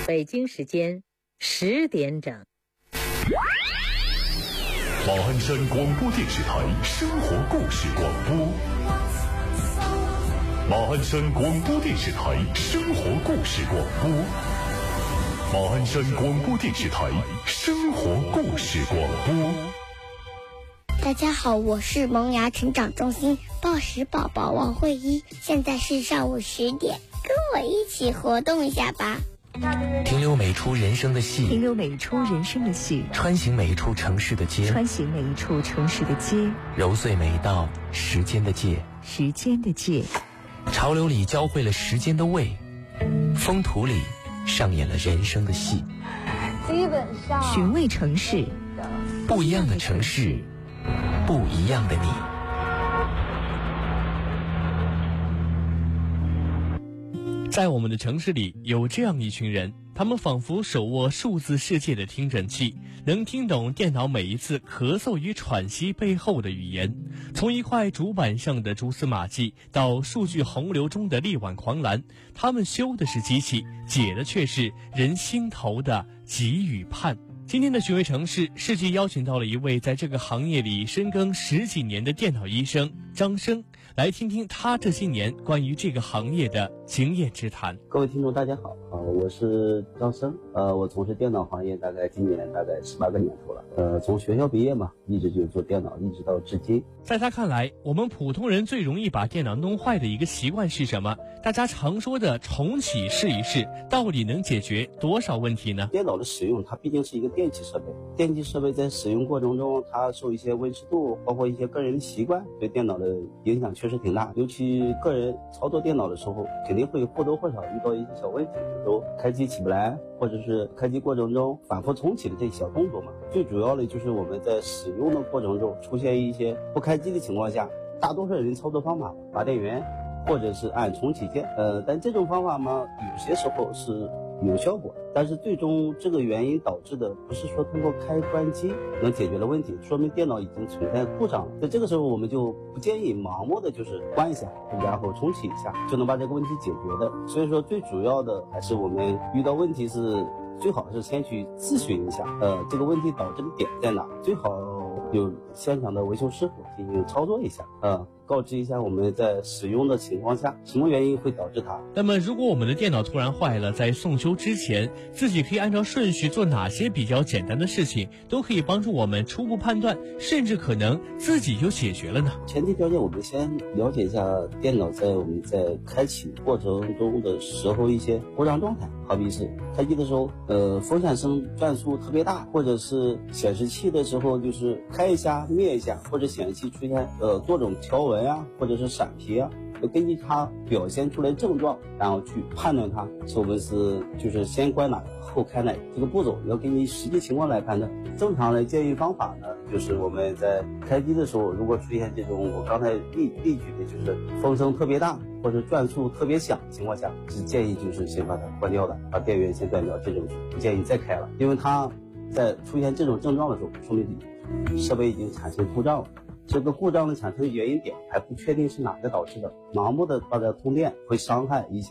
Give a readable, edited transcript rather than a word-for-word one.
北京时间10点整。 马鞍山广播电视台生活故事广播。马鞍山广播电视台生活故事广播。马鞍山广播电视台生活故事广播。 大家好，我是萌芽成长中心报时宝宝王慧一，现在是上午10点，跟我一起活动一下吧。 停留每一出人生的戏， 停留每一出人生的戏， 穿行每一处城市的街， 穿行每一处城市的街， 揉碎每一道时间的界， 时间的界。 潮流里教会了时间的味，风土里上演了人生的戏。 基本上寻味城市， 不一样的城市，不一样的你。 在我们的城市里，有这样一群人，他们仿佛手握数字世界的听诊器，能听懂电脑每一次咳嗽与喘息背后的语言。从一块主板上的蛛丝马迹，到数据洪流中的力挽狂澜，他们修的是机器，解的却是人心头的急与盼。今天的寻味城市，世纪邀请到了一位在这个行业里深耕10几年的电脑医生张生，来听听他这些年关于这个行业的经验之谈。 各位听众大家好，我是张生，我从事电脑行业今年18个年头了，从学校毕业嘛，一直就做电脑，一直到至今。 在他看来，我们普通人最容易把电脑弄坏的一个习惯是什么？大家常说的重启试一试，到底能解决多少问题呢？ 电脑的使用，它毕竟是一个电气设备，电气设备在使用过程中，它受一些温湿度，包括一些个人的习惯，对电脑的影响确实挺大。尤其个人操作电脑的时候，肯定会或多或少遇到一些小问题，比如说开机起不来，或者是开机过程中反复重启的这些小动作嘛。最主要的就是我们在使用的过程中出现一些不开机的情况下，大多数人操作方法拔电源或者是按重启键，但这种方法嘛，有些时候是有效果，但是最终这个原因导致的不是说通过开关机能解决的问题，说明电脑已经存在故障了。在这个时候，我们就不建议盲目的就是关一下，然后重启一下就能把这个问题解决的。所以说，最主要的还是我们遇到问题是最好是先去咨询一下，这个问题导致的点在哪，最好有现场的维修师傅进行操作一下，告知一下我们在使用的情况下什么原因会导致它。 那么如果我们的电脑突然坏了，在送修之前，自己可以按照顺序做哪些比较简单的事情，都可以帮助我们初步判断，甚至可能自己就解决了呢？ 前提条件，我们先了解一下电脑我们在开启过程中的时候一些故障状态，好比是开机的时候风扇声转速特别大，或者是显示器的时候就是开一下灭一下，或者显示器出现多种条纹啊，或者是闪皮啊，根据它表现出来症状，然后去判断它是我们就是先关哪后开哪，这个步骤要根据实际情况来判断。正常的建议方法呢，就是我们在开机的时候，如果出现这种我刚才例举的就是风声特别大或者转速特别响的情况下，是建议就是先把它关掉的，把电源先断掉，这种不建议再开了，因为它在出现这种症状的时候，说明设备已经产生故障了。这个故障的产生原因点还不确定是哪个导致的，盲目的把它通电会伤害一些